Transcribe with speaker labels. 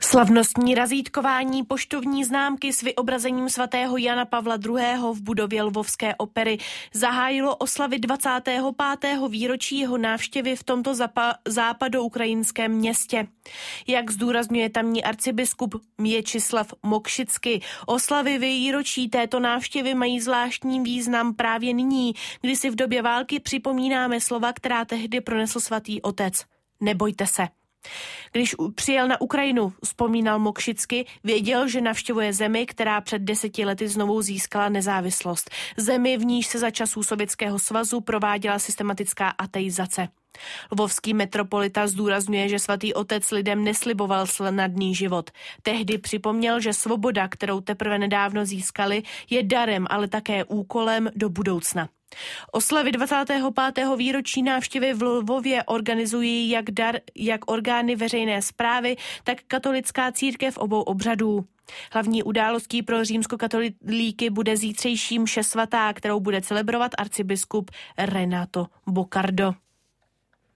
Speaker 1: Slavnostní razítkování poštovní známky s vyobrazením svatého Jana Pavla II. V budově Lvovské opery zahájilo oslavy 25. výročí jeho návštěvy v tomto západoukrajinském městě. Jak zdůrazňuje tamní arcibiskup Mječislav Mokšicky, oslavy výročí této návštěvy mají zvláštní význam právě nyní, kdy si v době války připomínáme slova, která tehdy pronesl svatý otec. Nebojte se. Když přijel na Ukrajinu, vzpomínal Mokšicky, věděl, že navštěvuje zemi, která před 10 lety znovu získala nezávislost. Zemi, v níž se za časů Sovětského svazu prováděla systematická ateizace. Lvovský metropolita zdůrazňuje, že svatý otec lidem nesliboval snadný život. Tehdy připomněl, že svoboda, kterou teprve nedávno získali, je darem, ale také úkolem do budoucna. Oslavy 25. výročí návštěvy v Lvově organizují jak orgány veřejné správy, tak katolická církev obou obřadů. Hlavní událostí pro římskokatolíky bude zítřejší mše svatá, kterou bude celebrovat arcibiskup Renato Boccardo.